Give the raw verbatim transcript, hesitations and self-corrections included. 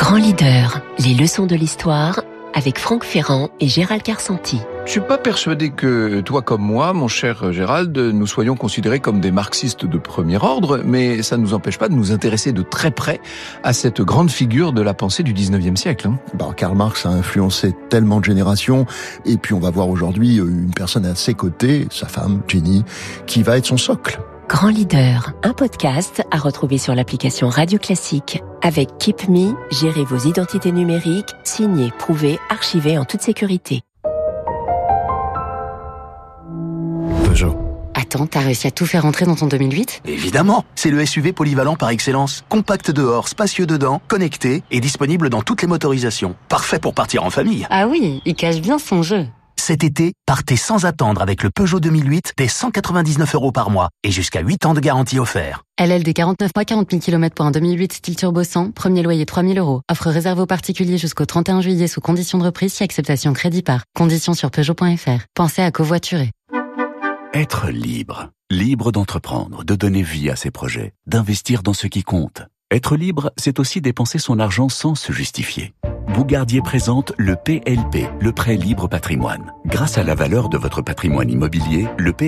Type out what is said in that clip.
Grand leader, les leçons de l'histoire avec Franck Ferrand et Gérald Carsanti. Je suis pas persuadé que toi comme moi, mon cher Gérald, nous soyons considérés comme des marxistes de premier ordre, mais ça ne nous empêche pas de nous intéresser de très près à cette grande figure de la pensée du dix-neuvième siècle. Bah, Karl Marx a influencé tellement de générations, et puis on va voir aujourd'hui une personne à ses côtés, sa femme, Jenny, qui va être son socle. Grand leader, un podcast à retrouver sur l'application Radio Classique. Avec Keep Me, gérez vos identités numériques, signez, prouvez, archivez en toute sécurité. Peugeot. Attends, t'as réussi à tout faire entrer dans ton deux mille huit ? Évidemment, c'est le S U V polyvalent par excellence. Compact dehors, spacieux dedans, connecté et disponible dans toutes les motorisations. Parfait pour partir en famille. Ah oui, il cache bien son jeu. Cet été, partez sans attendre avec le Peugeot deux mille huit dès cent quatre-vingt-dix-neuf euros par mois et jusqu'à huit ans de garantie offert. L L D quarante-neuf mois, quarante mille kilomètres pour un deux mille huit style turbo cent, premier loyer trois mille euros. Offre réservée aux particuliers jusqu'au trente et un juillet sous condition de reprise si acceptation crédit par. Conditions sur Peugeot point F R. Pensez à covoiturer. Être libre. Libre d'entreprendre, de donner vie à ses projets, d'investir dans ce qui compte. Être libre, c'est aussi dépenser son argent sans se justifier. Bougardier présente le P L P, le prêt libre patrimoine. Grâce à la valeur de votre patrimoine immobilier, le P